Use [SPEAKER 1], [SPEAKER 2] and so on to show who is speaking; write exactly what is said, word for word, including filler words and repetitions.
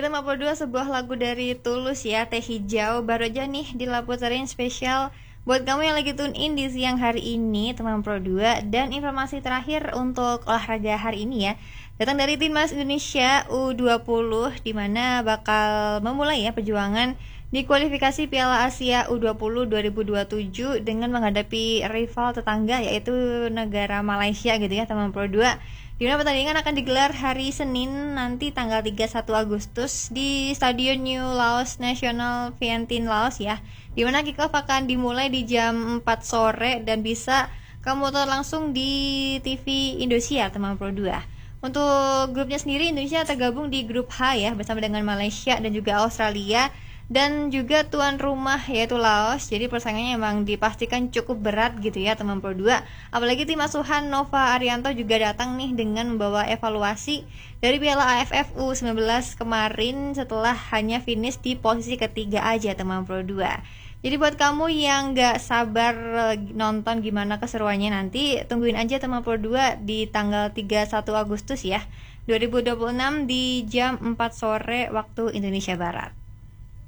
[SPEAKER 1] teman Pro dua sebuah lagu dari Tulus ya, Teh Hijau. Baru aja nih dilaputerin spesial buat kamu yang lagi tune in di siang hari ini teman Pro dua. Dan informasi terakhir untuk olahraga hari ini ya, datang dari Timnas Indonesia U dua puluh, dimana bakal memulai ya perjuangan di kualifikasi Piala Asia U dua puluh dua ribu dua puluh tujuh dengan menghadapi rival tetangga yaitu negara Malaysia gitu ya teman Pro dua. Di mana pertandingan akan digelar hari Senin nanti tanggal tiga puluh satu Agustus di Stadion New Laos National Vientiane Laos ya. Di mana kick off akan dimulai di jam empat sore dan bisa kamu tonton langsung di T V Indosiar teman Pro dua. Untuk grupnya sendiri Indonesia tergabung di grup H ya bersama dengan Malaysia dan juga Australia dan juga tuan rumah yaitu Laos. Jadi persaingannya emang dipastikan cukup berat gitu ya teman Pro dua. Apalagi tim asuhan Nova Arianto juga datang nih dengan membawa evaluasi dari Piala A F F U sembilan belas kemarin setelah hanya finish di posisi ketiga aja teman Pro dua. Jadi buat kamu yang gak sabar nonton gimana keseruannya nanti, tungguin aja teman Pro dua di tanggal tiga puluh satu Agustus ya dua ribu dua puluh enam di jam empat sore waktu Indonesia Barat.